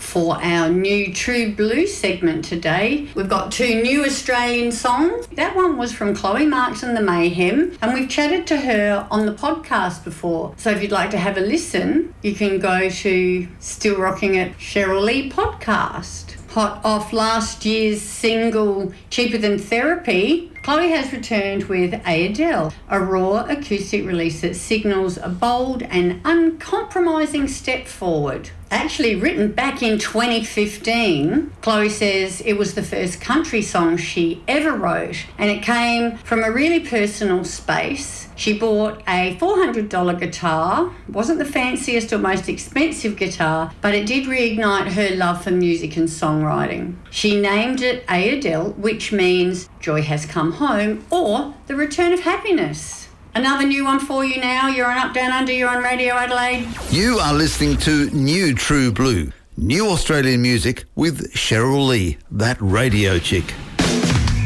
for our new True Blue segment today. We've got 2 new Australian songs. That one was from Chloe Marks and the Mayhem, and we've chatted to her on the podcast before. So if you'd like to have a listen, you can go to Still Rocking It Cheryl Lee podcast. Hot off last year's single Cheaper Than Therapy, Chloe has returned with Adele, a raw acoustic release that signals a bold and uncompromising step forward. Actually written back in 2015, Chloe says it was the first country song she ever wrote, and it came from a really personal space. She bought a $400 guitar. Wasn't the fanciest or most expensive guitar, but it did reignite her love for music and songwriting. She named it Adele, which means joy has come home, or the return of happiness. Another new one for you now. You're on Up Down Under, you're on Radio Adelaide. You are listening to New True Blue, new Australian music with Cheryl Lee, that radio chick.